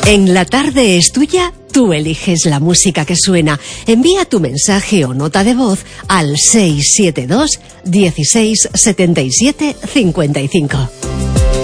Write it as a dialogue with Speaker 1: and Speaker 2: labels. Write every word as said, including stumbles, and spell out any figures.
Speaker 1: En La Tarde es Tuya, tú eliges la música que suena. Envía tu mensaje o nota de voz al seis siete dos, dieciséis, setenta y siete, cincuenta y cinco.